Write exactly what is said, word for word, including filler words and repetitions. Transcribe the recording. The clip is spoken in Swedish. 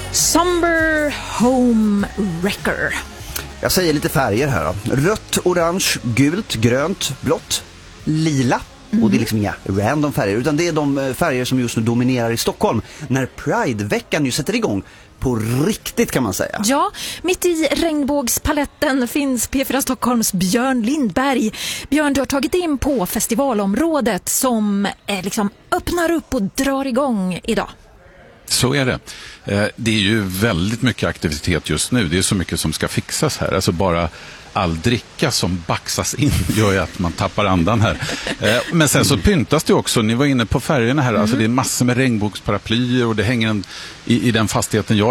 Somber Home Wrecker. Jag säger lite färger här då. Rött, orange, gult, grönt, blått, lila. Mm. Och det är liksom inga random färger, utan det är de färger som just nu dominerar i Stockholm när Pride-veckan ju sätter igång på riktigt, kan man säga. Ja, mitt i regnbågspaletten finns P fyra Stockholms Björn Lindberg. Björn, du har tagit in på festivalområdet som eh, liksom öppnar upp och drar igång idag. Så är det. Det är ju väldigt mycket aktivitet just nu. Det är så mycket som ska fixas här. Alltså bara all dricka som baxas in gör ju att man tappar andan här. Men sen så pyntas det också. Ni var inne på färgerna här. Alltså det är massor med regnbågsparaplyer och det hänger en, i, i den fastigheten jag